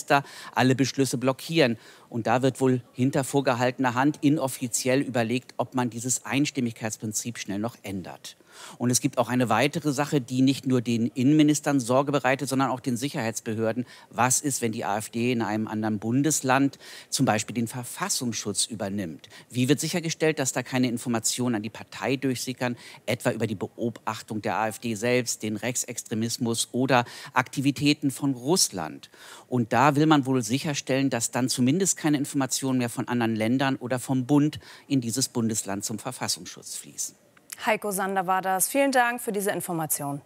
Innenminister alle Beschlüsse blockieren. Und da wird wohl hinter vorgehaltener Hand inoffiziell überlegt, ob man dieses Einstimmigkeitsprinzip schnell noch ändert. Und es gibt auch eine weitere Sache, die nicht nur den Innenministern Sorge bereitet, sondern auch den Sicherheitsbehörden. Was ist, wenn die AfD in einem anderen Bundesland zum Beispiel den Verfassungsschutz übernimmt? Wie wird sichergestellt, dass da keine Informationen an die Partei durchsickern, etwa über die Beobachtung der AfD selbst, den Rechtsextremismus oder Aktivitäten von Russland? Und da will man wohl sicherstellen, dass dann zumindest keine Informationen mehr von anderen Ländern oder vom Bund in dieses Bundesland zum Verfassungsschutz fließen. Heiko Sander war das. Vielen Dank für diese Information.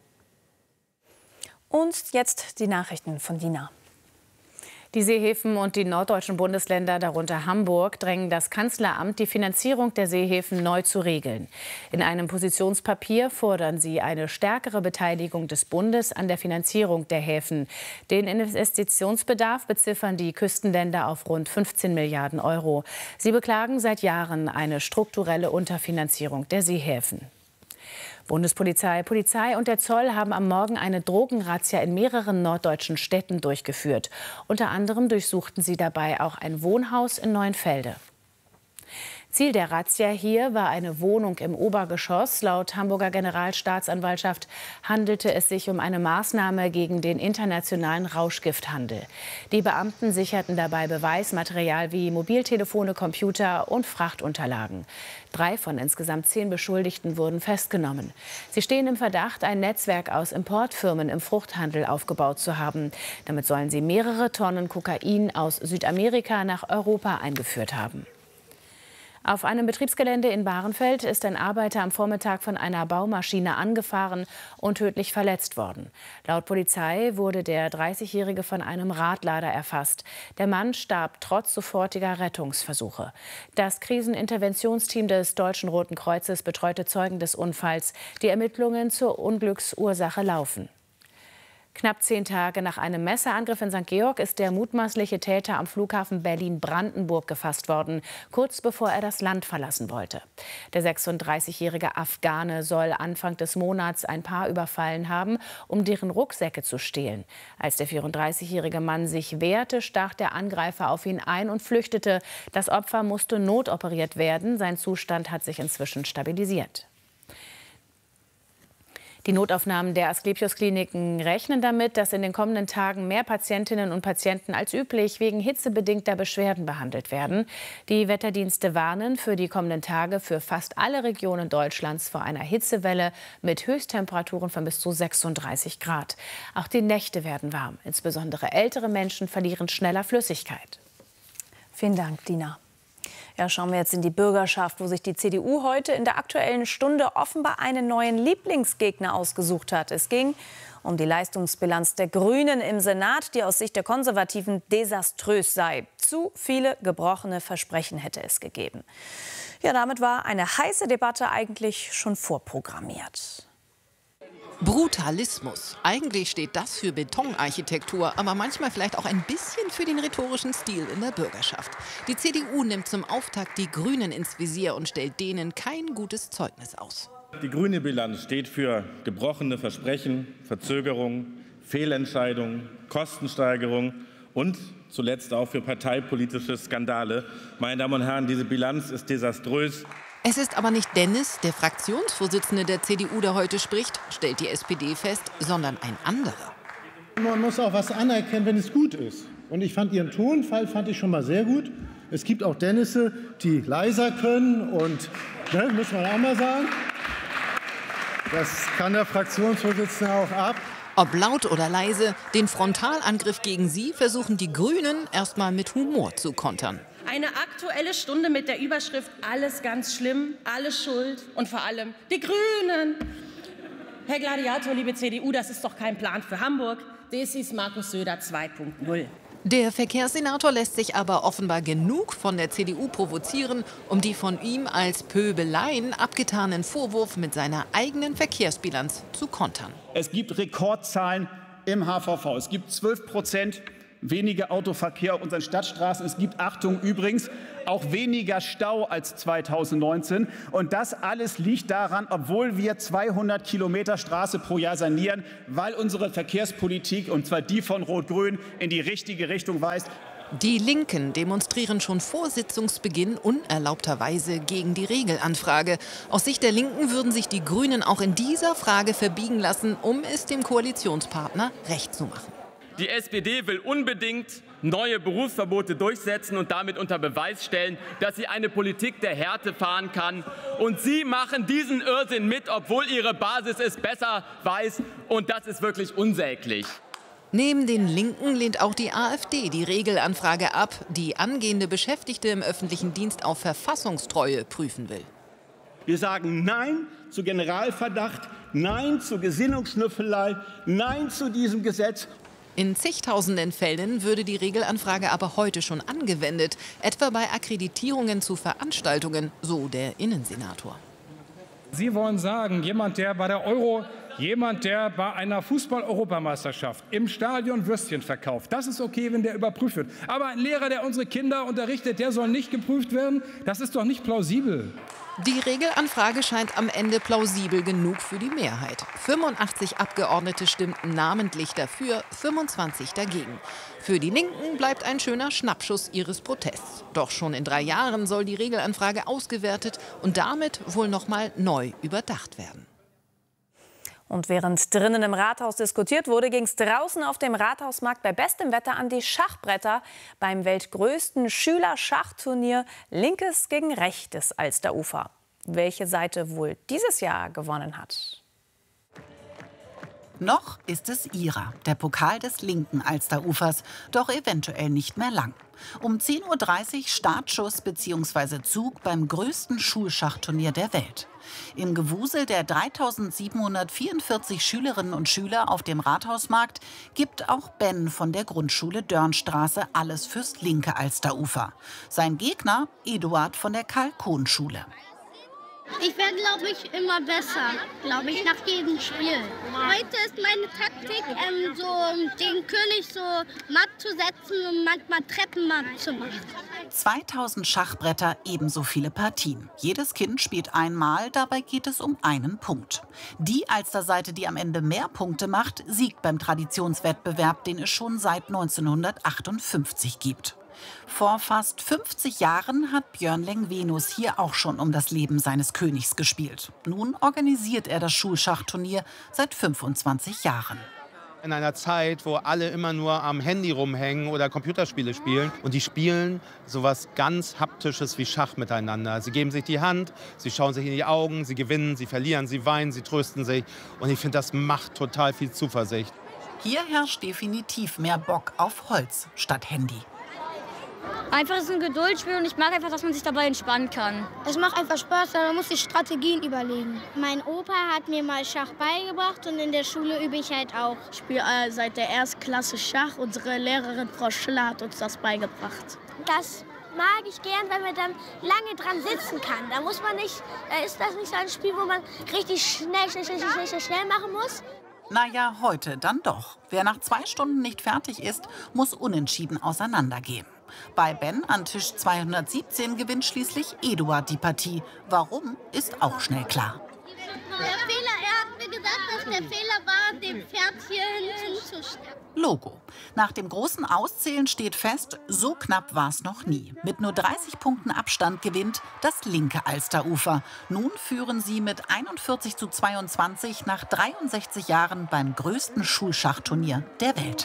Und jetzt die Nachrichten von Dina. Die Seehäfen und die norddeutschen Bundesländer, darunter Hamburg, drängen das Kanzleramt, die Finanzierung der Seehäfen neu zu regeln. In einem Positionspapier fordern sie eine stärkere Beteiligung des Bundes an der Finanzierung der Häfen. Den Investitionsbedarf beziffern die Küstenländer auf rund 15 Milliarden Euro. Sie beklagen seit Jahren eine strukturelle Unterfinanzierung der Seehäfen. Bundespolizei, Polizei und der Zoll haben am Morgen eine Drogenrazzia in mehreren norddeutschen Städten durchgeführt. Unter anderem durchsuchten sie dabei auch ein Wohnhaus in Neuenfelde. Ziel der Razzia hier war eine Wohnung im Obergeschoss. Laut Hamburger Generalstaatsanwaltschaft handelte es sich um eine Maßnahme gegen den internationalen Rauschgifthandel. Die Beamten sicherten dabei Beweismaterial wie Mobiltelefone, Computer und Frachtunterlagen. 3 von insgesamt 10 Beschuldigten wurden festgenommen. Sie stehen im Verdacht, ein Netzwerk aus Importfirmen im Fruchthandel aufgebaut zu haben. Damit sollen sie mehrere Tonnen Kokain aus Südamerika nach Europa eingeführt haben. Auf einem Betriebsgelände in Bahrenfeld ist ein Arbeiter am Vormittag von einer Baumaschine angefahren und tödlich verletzt worden. Laut Polizei wurde der 30-Jährige von einem Radlader erfasst. Der Mann starb trotz sofortiger Rettungsversuche. Das Kriseninterventionsteam des Deutschen Roten Kreuzes betreute Zeugen des Unfalls. Die Ermittlungen zur Unglücksursache laufen. Knapp 10 Tage nach einem Messerangriff in St. Georg ist der mutmaßliche Täter am Flughafen Berlin-Brandenburg gefasst worden, kurz bevor er das Land verlassen wollte. Der 36-jährige Afghane soll Anfang des Monats ein Paar überfallen haben, um deren Rucksäcke zu stehlen. Als der 34-jährige Mann sich wehrte, stach der Angreifer auf ihn ein und flüchtete. Das Opfer musste notoperiert werden. Sein Zustand hat sich inzwischen stabilisiert. Die Notaufnahmen der Asklepios-Kliniken rechnen damit, dass in den kommenden Tagen mehr Patientinnen und Patienten als üblich wegen hitzebedingter Beschwerden behandelt werden. Die Wetterdienste warnen für die kommenden Tage für fast alle Regionen Deutschlands vor einer Hitzewelle mit Höchsttemperaturen von bis zu 36 Grad. Auch die Nächte werden warm. Insbesondere ältere Menschen verlieren schneller Flüssigkeit. Vielen Dank, Dina. Ja, schauen wir jetzt in die Bürgerschaft, wo sich die CDU heute in der Aktuellen Stunde offenbar einen neuen Lieblingsgegner ausgesucht hat. Es ging um die Leistungsbilanz der Grünen im Senat, die aus Sicht der Konservativen desaströs sei. Zu viele gebrochene Versprechen hätte es gegeben. Ja, damit war eine heiße Debatte eigentlich schon vorprogrammiert. Brutalismus. Eigentlich steht das für Betonarchitektur, aber manchmal vielleicht auch ein bisschen für den rhetorischen Stil in der Bürgerschaft. Die CDU nimmt zum Auftakt die Grünen ins Visier und stellt denen kein gutes Zeugnis aus. Die grüne Bilanz steht für gebrochene Versprechen, Verzögerungen, Fehlentscheidungen, Kostensteigerungen und zuletzt auch für parteipolitische Skandale. Meine Damen und Herren, diese Bilanz ist desaströs. Es ist aber nicht Dennis, der Fraktionsvorsitzende der CDU, der heute spricht, stellt die SPD fest, sondern ein anderer. Man muss auch was anerkennen, wenn es gut ist. Und ich fand Ihren Tonfall schon mal sehr gut. Es gibt auch Dennisse, die leiser können und, muss man auch mal sagen. Das kann der Fraktionsvorsitzende auch ab. Ob laut oder leise, den Frontalangriff gegen sie versuchen die Grünen erst mal mit Humor zu kontern. Eine Aktuelle Stunde mit der Überschrift Alles ganz schlimm, alles schuld und vor allem die Grünen. Herr Gladiator, liebe CDU, das ist doch kein Plan für Hamburg. Das ist Markus Söder 2.0. Der Verkehrssenator lässt sich aber offenbar genug von der CDU provozieren, um die von ihm als Pöbeleien abgetanen Vorwurf mit seiner eigenen Verkehrsbilanz zu kontern. Es gibt Rekordzahlen im HVV. Es gibt 12% weniger Autoverkehr auf unseren Stadtstraßen. Es gibt, Achtung übrigens, auch weniger Stau als 2019. Und das alles liegt daran, obwohl wir 200 Kilometer Straße pro Jahr sanieren, weil unsere Verkehrspolitik, und zwar die von Rot-Grün, in die richtige Richtung weist. Die Linken demonstrieren schon vor Sitzungsbeginn unerlaubterweise gegen die Regelanfrage. Aus Sicht der Linken würden sich die Grünen auch in dieser Frage verbiegen lassen, um es dem Koalitionspartner recht zu machen. Die SPD will unbedingt neue Berufsverbote durchsetzen und damit unter Beweis stellen, dass sie eine Politik der Härte fahren kann. Und Sie machen diesen Irrsinn mit, obwohl Ihre Basis es besser weiß. Und das ist wirklich unsäglich. Neben den Linken lehnt auch die AfD die Regelanfrage ab, die angehende Beschäftigte im öffentlichen Dienst auf Verfassungstreue prüfen will. Wir sagen Nein zu Generalverdacht, Nein zur Gesinnungsschnüffelei, Nein zu diesem Gesetz. In zigtausenden Fällen würde die Regelanfrage aber heute schon angewendet, etwa bei Akkreditierungen zu Veranstaltungen, so der Innensenator. Sie wollen sagen, jemand, der bei einer Fußball-Europameisterschaft im Stadion Würstchen verkauft, das ist okay, wenn der überprüft wird. Aber ein Lehrer, der unsere Kinder unterrichtet, der soll nicht geprüft werden? Das ist doch nicht plausibel. Die Regelanfrage scheint am Ende plausibel genug für die Mehrheit. 85 Abgeordnete stimmten namentlich dafür, 25 dagegen. Für die Linken bleibt ein schöner Schnappschuss ihres Protests. Doch schon in 3 Jahren soll die Regelanfrage ausgewertet und damit wohl noch mal neu überdacht werden. Und während drinnen im Rathaus diskutiert wurde, ging es draußen auf dem Rathausmarkt bei bestem Wetter an die Schachbretter beim weltgrößten Schülerschachturnier Linkes gegen rechtes Alsterufer. Welche Seite wohl dieses Jahr gewonnen hat? Noch ist es ihrer, der Pokal des linken Alsterufers, doch eventuell nicht mehr lang. Um 10:30 Uhr Startschuss bzw. Zug beim größten Schulschachturnier der Welt. Im Gewusel der 3.744 Schülerinnen und Schüler auf dem Rathausmarkt gibt auch Ben von der Grundschule Dörnstraße alles fürs linke Alsterufer. Sein Gegner Eduard von der Karl-Kohn-Schule. Ich werde, glaube ich, immer besser, nach jedem Spiel. Heute ist meine Taktik, den König so matt zu setzen und manchmal Treppenmatt zu machen. 2000 Schachbretter, ebenso viele Partien. Jedes Kind spielt einmal, dabei geht es um einen Punkt. Die Alsterseite, die am Ende mehr Punkte macht, siegt beim Traditionswettbewerb, den es schon seit 1958 gibt. Vor fast 50 Jahren hat Björn Lengvenus hier auch schon um das Leben seines Königs gespielt. Nun organisiert er das Schulschachturnier seit 25 Jahren. In einer Zeit, wo alle immer nur am Handy rumhängen oder Computerspiele spielen. Und die spielen sowas ganz Haptisches wie Schach miteinander. Sie geben sich die Hand, sie schauen sich in die Augen, sie gewinnen, sie verlieren, sie weinen, sie trösten sich. Und ich finde, das macht total viel Zuversicht. Hier herrscht definitiv mehr Bock auf Holz statt Handy. Einfach ist ein Geduldsspiel und ich mag einfach, dass man sich dabei entspannen kann. Es macht einfach Spaß, man muss sich Strategien überlegen. Mein Opa hat mir mal Schach beigebracht und in der Schule übe ich halt auch. Ich spiele seit der Erstklasse Schach. Unsere Lehrerin Frau Schiller hat uns das beigebracht. Das mag ich gern, weil man dann lange dran sitzen kann. Da ist das nicht so ein Spiel, wo man richtig schnell machen muss. Naja, heute dann doch. Wer nach 2 Stunden nicht fertig ist, muss unentschieden auseinandergehen. Bei Ben an Tisch 217 gewinnt schließlich Eduard die Partie. Warum, ist auch schnell klar. Er hat mir gesagt, dass der Fehler war, dem Pferd hier hinzustellen. Logo. Nach dem großen Auszählen steht fest, so knapp war es noch nie. Mit nur 30 Punkten Abstand gewinnt das linke Alsterufer. Nun führen sie mit 41:22 nach 63 Jahren beim größten Schulschachturnier der Welt.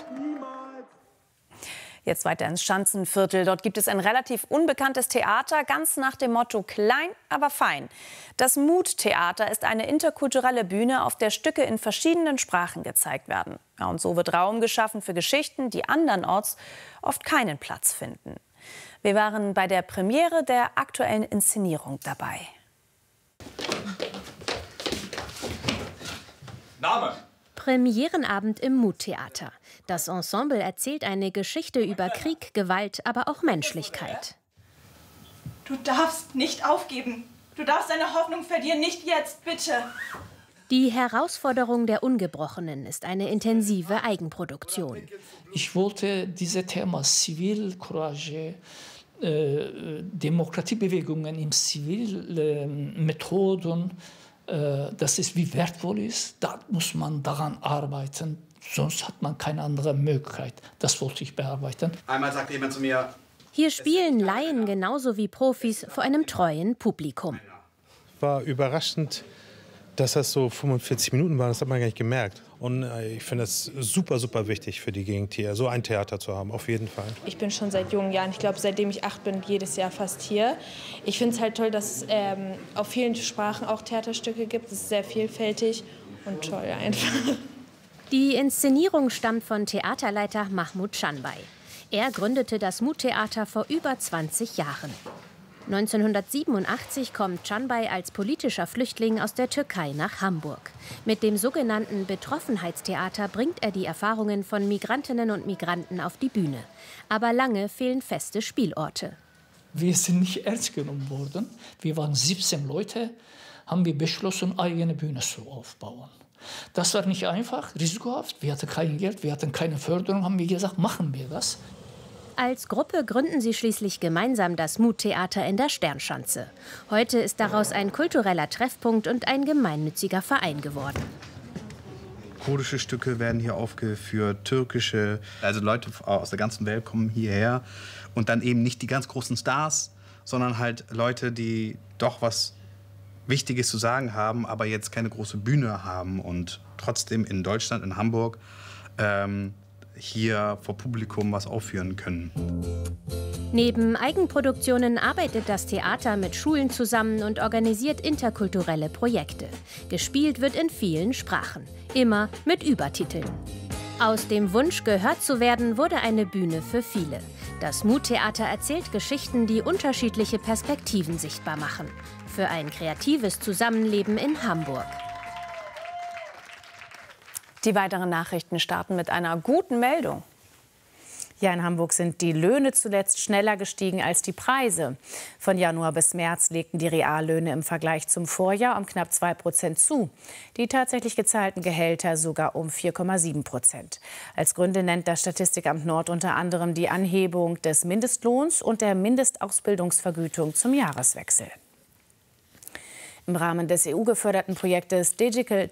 Jetzt weiter ins Schanzenviertel. Dort gibt es ein relativ unbekanntes Theater, ganz nach dem Motto klein, aber fein. Das Mut-Theater ist eine interkulturelle Bühne, auf der Stücke in verschiedenen Sprachen gezeigt werden. Ja, und so wird Raum geschaffen für Geschichten, die andernorts oft keinen Platz finden. Wir waren bei der Premiere der aktuellen Inszenierung dabei. Name? Premierenabend im Mut-Theater. Das Ensemble erzählt eine Geschichte über Krieg, Gewalt, aber auch Menschlichkeit. Du darfst nicht aufgeben. Du darfst deine Hoffnung verlieren, nicht jetzt, bitte. Die Herausforderung der Ungebrochenen ist eine intensive Eigenproduktion. Ich wollte dieses Thema Zivilcourage, Demokratiebewegungen im Zivilmethoden, dass es wie wertvoll ist, da muss man daran arbeiten. Sonst hat man keine andere Möglichkeit. Das wollte ich bearbeiten. Einmal sagte jemand zu mir: Hier spielen Laien genauso wie Profis vor einem treuen Publikum. War überraschend, dass das so 45 Minuten waren. Das hat man gar nicht gemerkt. Und ich finde es super, super wichtig für die Gegend hier, so ein Theater zu haben, auf jeden Fall. Ich bin schon seit jungen Jahren, ich glaube, seitdem ich 8 bin, jedes Jahr fast hier. Ich finde es halt toll, dass es auf vielen Sprachen auch Theaterstücke gibt. Es ist sehr vielfältig und toll einfach. Die Inszenierung stammt von Theaterleiter Mahmut Canbay. Er gründete das MUT-Theater vor über 20 Jahren. 1987 kommt Canbay als politischer Flüchtling aus der Türkei nach Hamburg. Mit dem sogenannten Betroffenheitstheater bringt er die Erfahrungen von Migrantinnen und Migranten auf die Bühne. Aber lange fehlen feste Spielorte. Wir sind nicht ernst genommen worden. Wir waren 17 Leute, haben wir beschlossen, eigene Bühne zu aufbauen. Das war nicht einfach, risikohaft. Wir hatten kein Geld, wir hatten keine Förderung, haben wir gesagt, machen wir das. Als Gruppe gründen sie schließlich gemeinsam das MUT-Theater in der Sternschanze. Heute ist daraus ein kultureller Treffpunkt und ein gemeinnütziger Verein geworden. Kurdische Stücke werden hier aufgeführt, türkische, also Leute aus der ganzen Welt kommen hierher. Und dann eben nicht die ganz großen Stars, sondern halt Leute, die doch was Wichtiges zu sagen haben, aber jetzt keine große Bühne haben und trotzdem in Deutschland, in Hamburg, hier vor Publikum was aufführen können. Neben Eigenproduktionen arbeitet das Theater mit Schulen zusammen und organisiert interkulturelle Projekte. Gespielt wird in vielen Sprachen, immer mit Übertiteln. Aus dem Wunsch, gehört zu werden, wurde eine Bühne für viele. Das MUT-Theater erzählt Geschichten, die unterschiedliche Perspektiven sichtbar machen. Für ein kreatives Zusammenleben in Hamburg. Die weiteren Nachrichten starten mit einer guten Meldung. Ja, in Hamburg sind die Löhne zuletzt schneller gestiegen als die Preise. Von Januar bis März legten die Reallöhne im Vergleich zum Vorjahr um knapp 2% zu. Die tatsächlich gezahlten Gehälter sogar um 4,7%. Als Gründe nennt das Statistikamt Nord unter anderem die Anhebung des Mindestlohns und der Mindestausbildungsvergütung zum Jahreswechsel. Im Rahmen des EU-geförderten Projektes Digital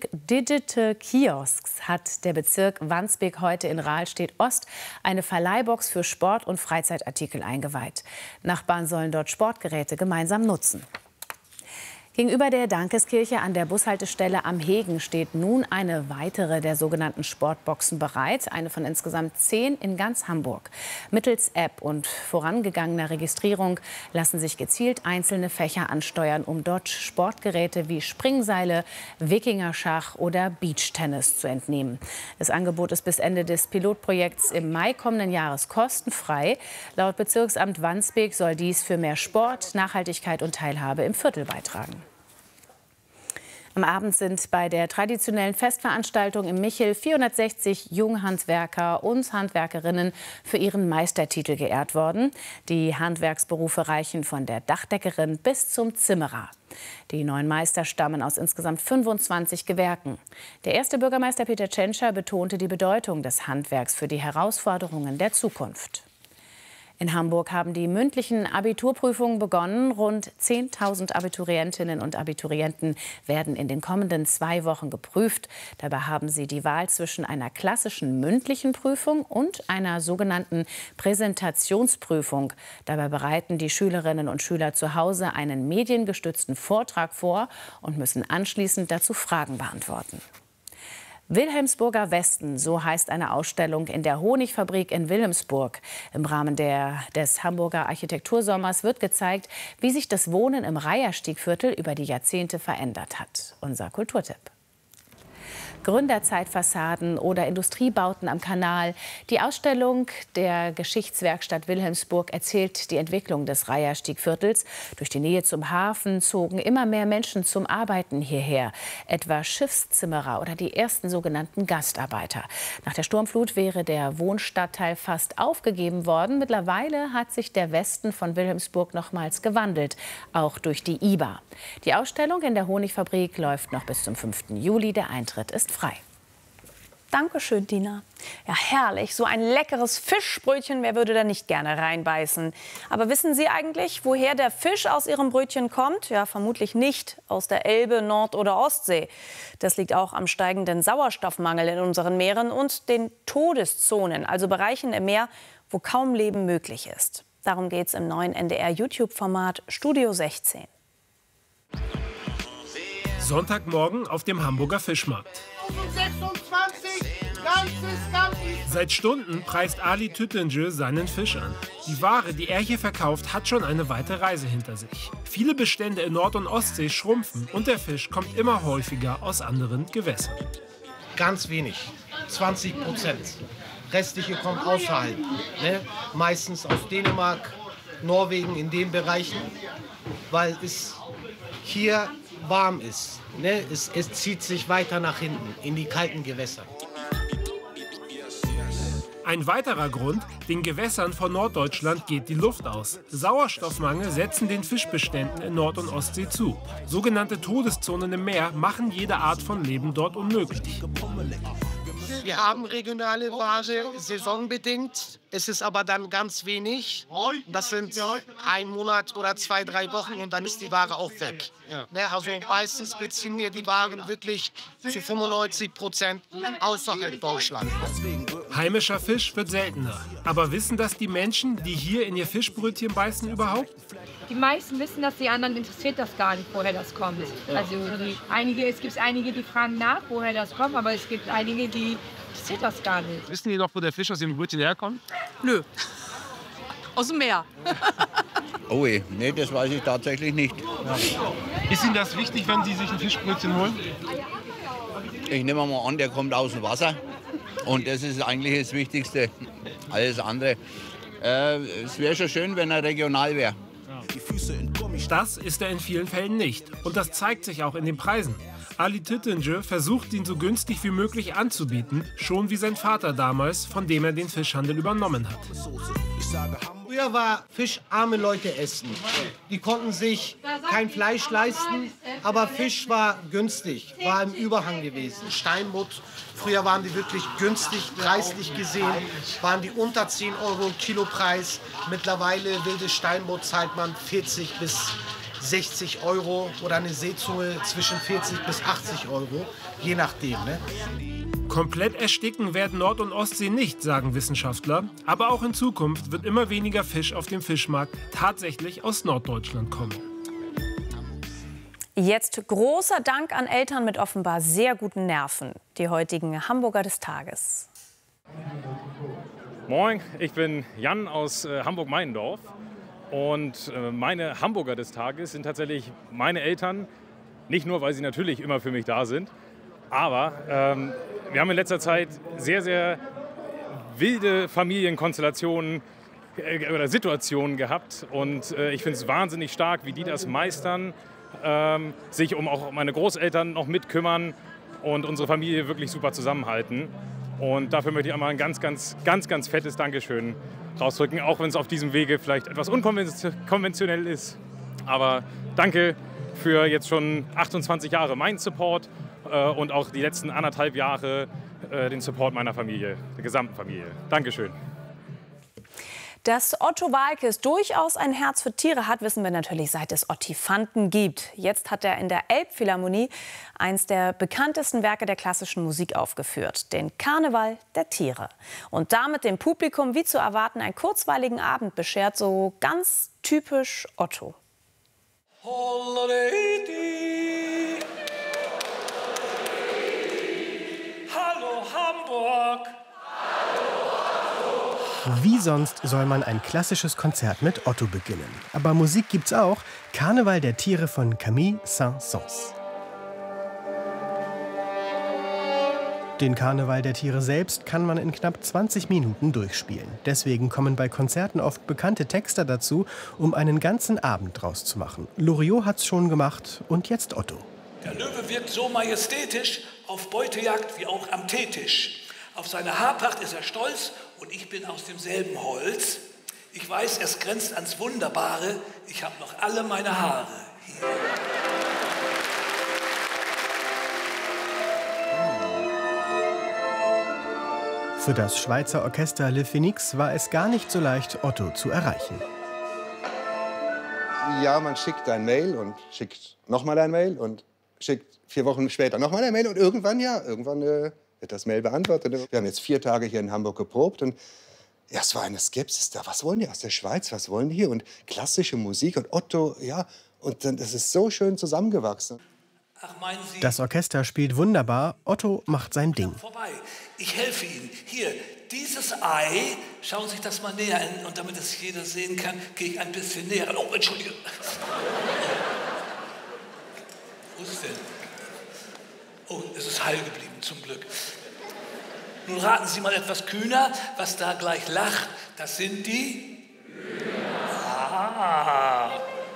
Kiosks hat der Bezirk Wandsbek heute in Rahlstedt-Ost eine Verleihbox für Sport- und Freizeitartikel eingeweiht. Nachbarn sollen dort Sportgeräte gemeinsam nutzen. Gegenüber der Dankeskirche an der Bushaltestelle am Hegen steht nun eine weitere der sogenannten Sportboxen bereit, eine von insgesamt 10 in ganz Hamburg. Mittels App und vorangegangener Registrierung lassen sich gezielt einzelne Fächer ansteuern, um dort Sportgeräte wie Springseile, Wikingerschach oder Beachtennis zu entnehmen. Das Angebot ist bis Ende des Pilotprojekts im Mai kommenden Jahres kostenfrei. Laut Bezirksamt Wandsbek soll dies für mehr Sport, Nachhaltigkeit und Teilhabe im Viertel beitragen. Am Abend sind bei der traditionellen Festveranstaltung im Michel 460 Junghandwerker und Handwerkerinnen für ihren Meistertitel geehrt worden. Die Handwerksberufe reichen von der Dachdeckerin bis zum Zimmerer. Die 9 Meister stammen aus insgesamt 25 Gewerken. Der erste Bürgermeister Peter Tschentscher betonte die Bedeutung des Handwerks für die Herausforderungen der Zukunft. In Hamburg haben die mündlichen Abiturprüfungen begonnen. Rund 10.000 Abiturientinnen und Abiturienten werden in den kommenden 2 Wochen geprüft. Dabei haben sie die Wahl zwischen einer klassischen mündlichen Prüfung und einer sogenannten Präsentationsprüfung. Dabei bereiten die Schülerinnen und Schüler zu Hause einen mediengestützten Vortrag vor und müssen anschließend dazu Fragen beantworten. Wilhelmsburger Westen, so heißt eine Ausstellung in der Honigfabrik in Wilhelmsburg. Im Rahmen des Hamburger Architektursommers wird gezeigt, wie sich das Wohnen im Reiherstiegviertel über die Jahrzehnte verändert hat. Unser Kulturtipp. Gründerzeitfassaden oder Industriebauten am Kanal. Die Ausstellung der Geschichtswerkstatt Wilhelmsburg erzählt die Entwicklung des Reiherstiegviertels. Durch die Nähe zum Hafen zogen immer mehr Menschen zum Arbeiten hierher, etwa Schiffszimmerer oder die ersten sogenannten Gastarbeiter. Nach der Sturmflut wäre der Wohnstadtteil fast aufgegeben worden. Mittlerweile hat sich der Westen von Wilhelmsburg nochmals gewandelt, auch durch die IBA. Die Ausstellung in der Honigfabrik läuft noch bis zum 5. Juli. Der Eintritt ist frei. Dankeschön, Dina. Ja, herrlich. So ein leckeres Fischbrötchen, wer würde da nicht gerne reinbeißen? Aber wissen Sie eigentlich, woher der Fisch aus Ihrem Brötchen kommt? Ja, vermutlich nicht aus der Elbe, Nord- oder Ostsee. Das liegt auch am steigenden Sauerstoffmangel in unseren Meeren und den Todeszonen, also Bereichen im Meer, wo kaum Leben möglich ist. Darum geht es im neuen NDR-YouTube-Format Studio 16. Sonntagmorgen auf dem Hamburger Fischmarkt. 26, Seit Stunden preist Ali Tüttinger seinen Fisch an. Die Ware, die er hier verkauft, hat schon eine weite Reise hinter sich. Viele Bestände in Nord- und Ostsee schrumpfen und der Fisch kommt immer häufiger aus anderen Gewässern. Ganz wenig, 20%. Restliche kommt außerhalb, ne? Meistens aus Dänemark, Norwegen, in den Bereichen, weil es hier warm ist. Ne? Es zieht sich weiter nach hinten, in die kalten Gewässer. Ein weiterer Grund, den Gewässern von Norddeutschland geht die Luft aus. Sauerstoffmangel setzen den Fischbeständen in Nord- und Ostsee zu. Sogenannte Todeszonen im Meer machen jede Art von Leben dort unmöglich. Wir haben regionale Ware, saisonbedingt. Es ist aber dann ganz wenig. Das sind 1 Monat oder 2, 3 Wochen und dann ist die Ware auch weg. Ne, also meistens beziehen wir die Waren wirklich zu 95% außerhalb Deutschlands. Heimischer Fisch wird seltener. Aber wissen das die Menschen, die hier in ihr Fischbrötchen beißen, überhaupt? Die meisten wissen das, die anderen interessiert das gar nicht, woher das kommt. Also es gibt einige, die fragen nach, woher das kommt, aber es gibt einige, die interessiert das gar nicht. Wissen die noch, wo der Fisch aus dem Brötchen herkommt? Nö. Aus dem Meer. Oh je, nee, das weiß ich tatsächlich nicht. Ist Ihnen das wichtig, wenn Sie sich ein Fischbrötchen holen? Ich nehme mal an, der kommt aus dem Wasser. Und das ist eigentlich das Wichtigste. Alles andere. Es wäre schon schön, wenn er regional wäre. Das ist er in vielen Fällen nicht. Und das zeigt sich auch in den Preisen. Ali Tüttinger versucht, ihn so günstig wie möglich anzubieten, schon wie sein Vater damals, von dem er den Fischhandel übernommen hat. Früher war Fisch arme Leute essen. Die konnten sich kein Fleisch leisten, aber Fisch war günstig, war im Überhang gewesen. Steinbutt, früher waren die wirklich günstig, preislich gesehen, waren die unter 10 € Kilopreis. Mittlerweile wilde Steinbutt zahlt man 40 bis 60 € oder eine Seezunge zwischen 40 bis 80 €, je nachdem. Ne? Komplett ersticken werden Nord- und Ostsee nicht, sagen Wissenschaftler. Aber auch in Zukunft wird immer weniger Fisch auf dem Fischmarkt tatsächlich aus Norddeutschland kommen. Jetzt großer Dank an Eltern mit offenbar sehr guten Nerven. Die heutigen Hamburger des Tages. Moin, ich bin Jan aus Hamburg-Meinendorf. Und meine Hamburger des Tages sind tatsächlich meine Eltern. Nicht nur, weil sie natürlich immer für mich da sind, aber wir haben in letzter Zeit sehr, sehr wilde Familienkonstellationen oder Situationen gehabt. Und ich finde es wahnsinnig stark, wie die das meistern, sich um auch meine Großeltern noch mitkümmern und unsere Familie wirklich super zusammenhalten. Und dafür möchte ich einmal ein ganz, ganz, ganz, ganz fettes Dankeschön rausdrücken, auch wenn es auf diesem Wege vielleicht etwas unkonventionell ist. Aber danke für jetzt schon 28 Jahre meinen Support und auch die letzten 1,5 Jahre den Support meiner Familie, der gesamten Familie. Dankeschön. Dass Otto Waalkes durchaus ein Herz für Tiere hat, wissen wir natürlich, seit es Ottifanten gibt. Jetzt hat er in der Elbphilharmonie eins der bekanntesten Werke der klassischen Musik aufgeführt, den Karneval der Tiere. Und damit dem Publikum, wie zu erwarten, einen kurzweiligen Abend beschert, so ganz typisch Otto. Hallo Hamburg! Wie sonst soll man ein klassisches Konzert mit Otto beginnen? Aber Musik gibt's auch. Karneval der Tiere von Camille Saint-Saëns. Den Karneval der Tiere selbst kann man in knapp 20 Minuten durchspielen. Deswegen kommen bei Konzerten oft bekannte Texter dazu, um einen ganzen Abend draus zu machen. Loriot hat's schon gemacht und jetzt Otto. Der Löwe wirkt so majestätisch auf Beutejagd wie auch am Teetisch. Auf seine Haarpracht ist er stolz und ich bin aus demselben Holz. Ich weiß, es grenzt ans Wunderbare, ich habe noch alle meine Haare hier. Für das Schweizer Orchester Le Phénix war es gar nicht so leicht, Otto zu erreichen. Ja, man schickt ein Mail und schickt nochmal ein Mail und schickt 4 Wochen später nochmal ein Mail und irgendwann wird das Mail beantwortet. Wir haben jetzt 4 Tage hier in Hamburg geprobt und ja, es war eine Skepsis da. Was wollen die aus der Schweiz? Was wollen die hier? Und klassische Musik und Otto, ja. Und dann, das ist so schön zusammengewachsen. Ach, meinen Sie, das Orchester spielt wunderbar, Otto macht sein Ding. Vorbei. Ich helfe Ihnen. Hier, dieses Ei, schauen Sie sich das mal näher an. Und damit es jeder sehen kann, gehe ich ein bisschen näher. Oh, Entschuldige. Wo ist es denn? Oh, es ist heil geblieben, zum Glück. Nun raten Sie mal etwas kühner, was da gleich lacht. Das sind die... Ah.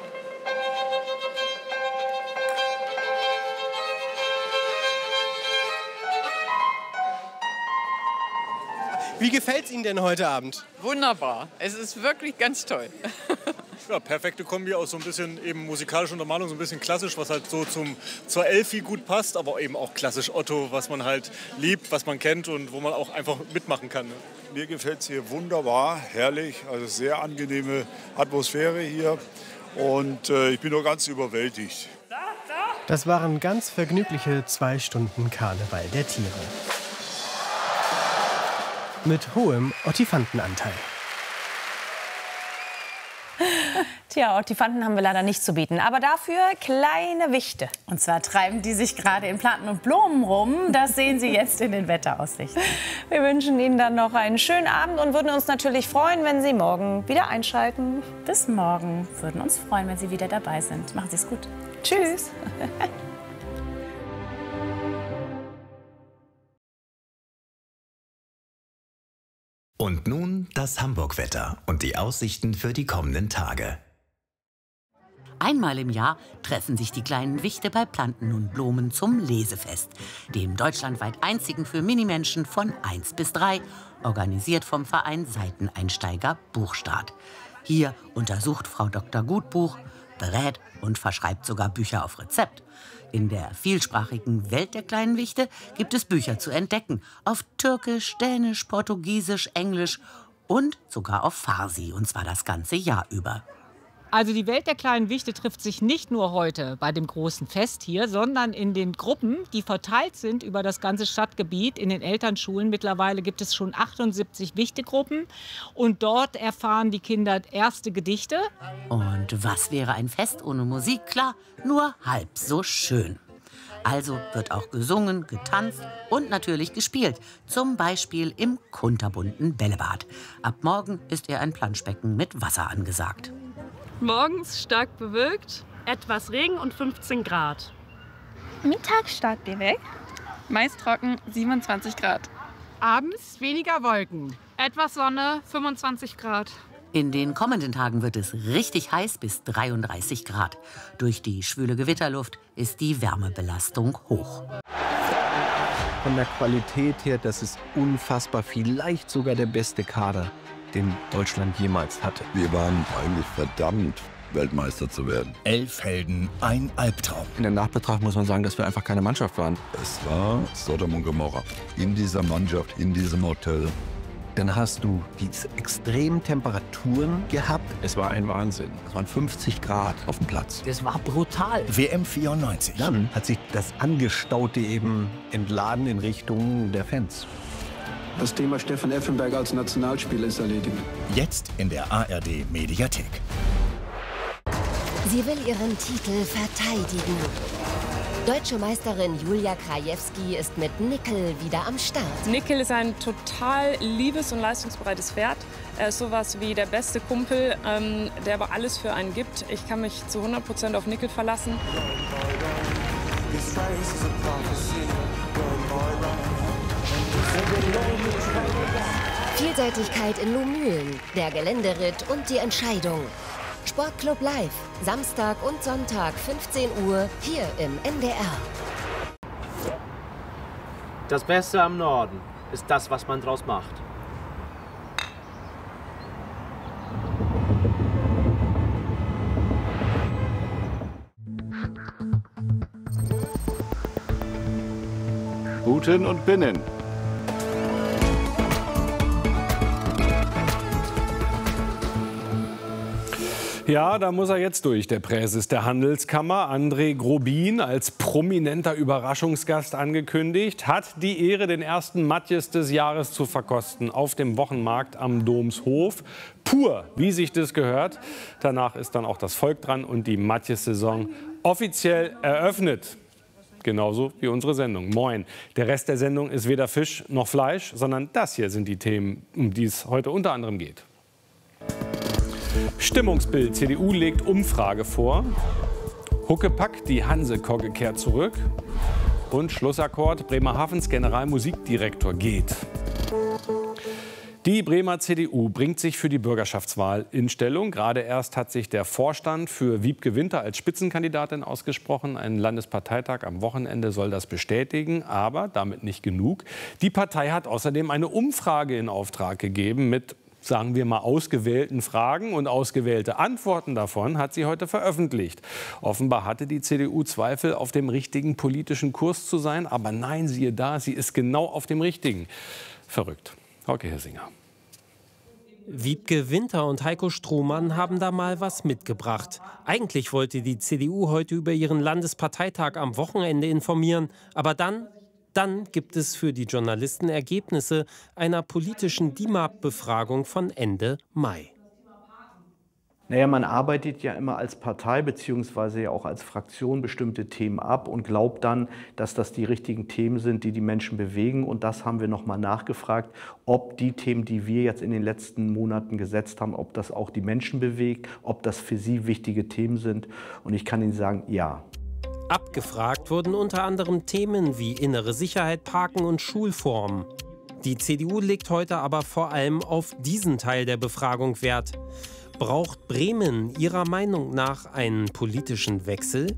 Wie gefällt es Ihnen denn heute Abend? Wunderbar. Es ist wirklich ganz toll. Ja, perfekte Kombi aus so ein bisschen eben musikalischer Untermalung, so ein bisschen klassisch, was halt so zur Elfi gut passt, aber eben auch klassisch Otto, was man halt liebt, was man kennt und wo man auch einfach mitmachen kann. Ne? Mir gefällt es hier wunderbar, herrlich, also sehr angenehme Atmosphäre hier und ich bin nur ganz überwältigt. Das waren ganz vergnügliche 2 Stunden Karneval der Tiere. Mit hohem Ottifantenanteil. Tja, Ottifanten haben wir leider nicht zu bieten, aber dafür kleine Wichte. Und zwar treiben die sich gerade in Planten und Blumen rum. Das sehen Sie jetzt in den Wetteraussichten. Wir wünschen Ihnen dann noch einen schönen Abend und würden uns natürlich freuen, wenn Sie morgen wieder einschalten. Bis morgen. Würden uns freuen, wenn Sie wieder dabei sind. Machen Sie es gut. Tschüss. Und nun das Hamburg-Wetter und die Aussichten für die kommenden Tage. Einmal im Jahr treffen sich die kleinen Wichte bei Planten und Blumen zum Lesefest, dem deutschlandweit einzigen für Minimenschen von 1 bis 3, organisiert vom Verein Seiteneinsteiger Buchstart. Hier untersucht Frau Dr. Gutbuch, berät und verschreibt sogar Bücher auf Rezept. In der vielsprachigen Welt der kleinen Wichte gibt es Bücher zu entdecken. Auf Türkisch, Dänisch, Portugiesisch, Englisch und sogar auf Farsi. Und zwar das ganze Jahr über. Also die Welt der kleinen Wichte trifft sich nicht nur heute bei dem großen Fest hier, sondern in den Gruppen, die verteilt sind über das ganze Stadtgebiet. In den Elternschulen mittlerweile gibt es schon 78 Wichtegruppen. Und dort erfahren die Kinder erste Gedichte. Und was wäre ein Fest ohne Musik? Klar, nur halb so schön. Also wird auch gesungen, getanzt und natürlich gespielt. Zum Beispiel im kunterbunten Bällebad. Ab morgen ist eher ein Planschbecken mit Wasser angesagt. Morgens stark bewölkt, etwas Regen und 15 Grad. Mittags stark bewölkt, meist trocken, 27 Grad. Abends weniger Wolken, etwas Sonne, 25 Grad. In den kommenden Tagen wird es richtig heiß bis 33 Grad. Durch die schwüle Gewitterluft ist die Wärmebelastung hoch. Von der Qualität her, das ist unfassbar, vielleicht sogar der beste Kader, den Deutschland jemals hatte. Wir waren eigentlich verdammt, Weltmeister zu werden. 11 Helden, ein Albtraum. In der Nachbetrachtung muss man sagen, dass wir einfach keine Mannschaft waren. Es war Sodom und Gomorra. In dieser Mannschaft, in diesem Hotel. Dann hast du diese extremen Temperaturen gehabt. Es war ein Wahnsinn. Es waren 50 Grad auf dem Platz. Das war brutal. WM 94. Dann hat sich das Angestaute eben entladen in Richtung der Fans. Das Thema Stefan Effenberg als Nationalspieler ist erledigt. Jetzt in der ARD Mediathek. Sie will ihren Titel verteidigen. Deutsche Meisterin Julia Krajewski ist mit Nickel wieder am Start. Nickel ist ein total liebes und leistungsbereites Pferd. Er ist sowas wie der beste Kumpel, der aber alles für einen gibt. Ich kann mich zu 100% auf Nickel verlassen. Vielseitigkeit in Lohmühlen, der Geländeritt und die Entscheidung. Sportclub Live, Samstag und Sonntag 15 Uhr hier im NDR. Das Beste am Norden ist das, was man draus macht. Guten und Binnen. Ja, da muss er jetzt durch, der Präses der Handelskammer. André Grobin als prominenter Überraschungsgast angekündigt, hat die Ehre, den ersten Matjes des Jahres zu verkosten auf dem Wochenmarkt am Domshof. Pur, wie sich das gehört. Danach ist dann auch das Volk dran und die Matjes-Saison offiziell eröffnet. Genauso wie unsere Sendung. Moin. Der Rest der Sendung ist weder Fisch noch Fleisch, sondern das hier sind die Themen, um die es heute unter anderem geht. Stimmungsbild. CDU legt Umfrage vor. Huckepack, die Hanse-Kogge kehrt zurück. Und Schlussakkord, Bremerhavens Generalmusikdirektor geht. Die Bremer CDU bringt sich für die Bürgerschaftswahl in Stellung. Gerade erst hat sich der Vorstand für Wiebke Winter als Spitzenkandidatin ausgesprochen. Ein Landesparteitag am Wochenende soll das bestätigen, aber damit nicht genug. Die Partei hat außerdem eine Umfrage in Auftrag gegeben mit, sagen wir mal, ausgewählten Fragen, und ausgewählte Antworten davon hat sie heute veröffentlicht. Offenbar hatte die CDU Zweifel, auf dem richtigen politischen Kurs zu sein. Aber nein, siehe da, sie ist genau auf dem richtigen. Verrückt. Hauke Hirsinger. Wiebke Winter und Heiko Strohmann haben da mal was mitgebracht. Eigentlich wollte die CDU heute über ihren Landesparteitag am Wochenende informieren. Aber dann gibt es für die Journalisten Ergebnisse einer politischen DIMAP-Befragung von Ende Mai. Naja, man arbeitet ja immer als Partei bzw. ja auch als Fraktion bestimmte Themen ab und glaubt dann, dass das die richtigen Themen sind, die die Menschen bewegen. Und das haben wir nochmal nachgefragt, ob die Themen, die wir jetzt in den letzten Monaten gesetzt haben, ob das auch die Menschen bewegt, ob das für sie wichtige Themen sind. Und ich kann Ihnen sagen, ja. Abgefragt wurden unter anderem Themen wie innere Sicherheit, Parken und Schulformen. Die CDU legt heute aber vor allem auf diesen Teil der Befragung Wert. Braucht Bremen Ihrer Meinung nach einen politischen Wechsel?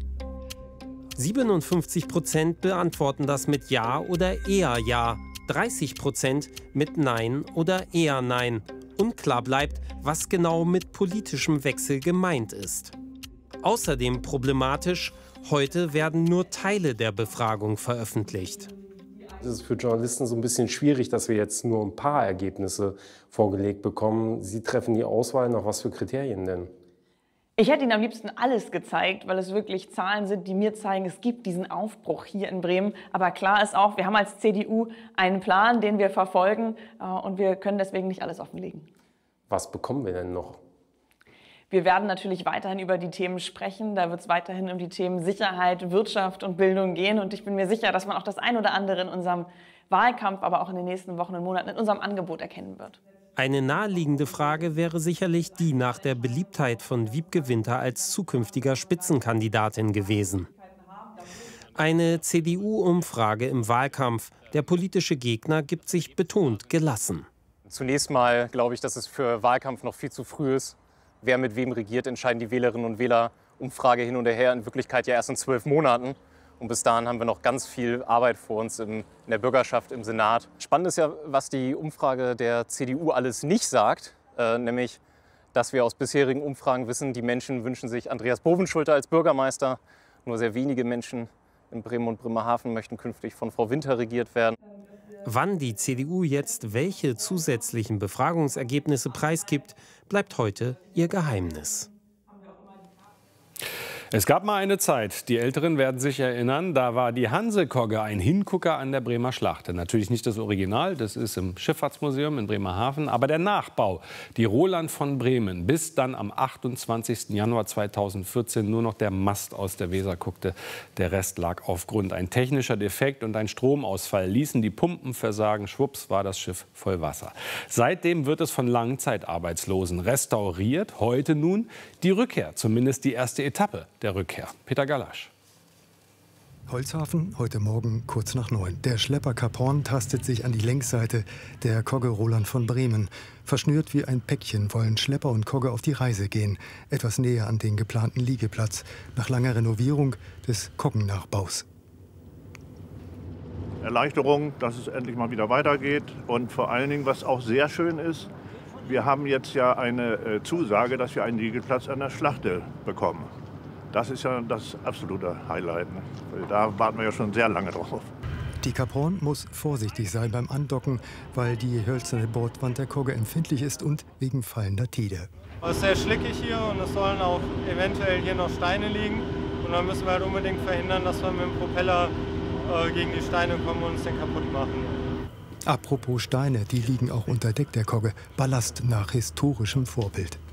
57% beantworten das mit Ja oder eher Ja, 30% mit Nein oder eher Nein. Unklar bleibt, was genau mit politischem Wechsel gemeint ist. Außerdem problematisch: Heute werden nur Teile der Befragung veröffentlicht. Es ist für Journalisten so ein bisschen schwierig, dass wir jetzt nur ein paar Ergebnisse vorgelegt bekommen. Sie treffen die Auswahl, nach was für Kriterien denn? Ich hätte Ihnen am liebsten alles gezeigt, weil es wirklich Zahlen sind, die mir zeigen, es gibt diesen Aufbruch hier in Bremen. Aber klar ist auch, wir haben als CDU einen Plan, den wir verfolgen, und wir können deswegen nicht alles offenlegen. Was bekommen wir denn noch? Wir werden natürlich weiterhin über die Themen sprechen. Da wird es weiterhin um die Themen Sicherheit, Wirtschaft und Bildung gehen. Und ich bin mir sicher, dass man auch das ein oder andere in unserem Wahlkampf, aber auch in den nächsten Wochen und Monaten in unserem Angebot erkennen wird. Eine naheliegende Frage wäre sicherlich die nach der Beliebtheit von Wiebke Winter als zukünftiger Spitzenkandidatin gewesen. Eine CDU-Umfrage im Wahlkampf. Der politische Gegner gibt sich betont gelassen. Zunächst mal glaube ich, dass es für Wahlkampf noch viel zu früh ist. Wer mit wem regiert, entscheiden die Wählerinnen und Wähler. Umfrage hin und her, in Wirklichkeit ja erst in 12 Monaten. Und bis dahin haben wir noch ganz viel Arbeit vor uns in der Bürgerschaft, im Senat. Spannend ist ja, was die Umfrage der CDU alles nicht sagt. Nämlich, dass wir aus bisherigen Umfragen wissen, die Menschen wünschen sich Andreas Bovenschulte als Bürgermeister. Nur sehr wenige Menschen in Bremen und Bremerhaven möchten künftig von Frau Winter regiert werden. Wann die CDU jetzt welche zusätzlichen Befragungsergebnisse preisgibt, bleibt heute ihr Geheimnis. Es gab mal eine Zeit, die Älteren werden sich erinnern, da war die Hanse-Kogge ein Hingucker an der Bremer Schlacht. Natürlich nicht das Original, das ist im Schifffahrtsmuseum in Bremerhaven, aber der Nachbau, die Roland von Bremen, bis dann am 28. Januar 2014 nur noch der Mast aus der Weser guckte. Der Rest lag auf Grund. Ein technischer Defekt und ein Stromausfall ließen die Pumpen versagen. Schwupps war das Schiff voll Wasser. Seitdem wird es von Langzeitarbeitslosen restauriert. Heute nun die Rückkehr, zumindest die erste Etappe der Rückkehr. Peter Galasch. Holzhafen, heute Morgen kurz nach 9. Der Schlepper Cap Horn tastet sich an die Längsseite der Kogge Roland von Bremen. Verschnürt wie ein Päckchen wollen Schlepper und Kogge auf die Reise gehen. Etwas näher an den geplanten Liegeplatz. Nach langer Renovierung des Koggennachbaus. Erleichterung, dass es endlich mal wieder weitergeht. Und vor allen Dingen, was auch sehr schön ist, wir haben jetzt ja eine Zusage, dass wir einen Liegeplatz an der Schlachte bekommen. Das ist ja das absolute Highlight. Da warten wir ja schon sehr lange drauf. Die Cap Horn muss vorsichtig sein beim Andocken, weil die hölzerne Bordwand der Kogge empfindlich ist und wegen fallender Tide. Es ist sehr schlickig hier und es sollen auch eventuell hier noch Steine liegen. Und dann müssen wir halt unbedingt verhindern, dass wir mit dem Propeller gegen die Steine kommen und uns den kaputt machen. Apropos Steine, die liegen auch unter Deck der Kogge. Ballast nach historischem Vorbild.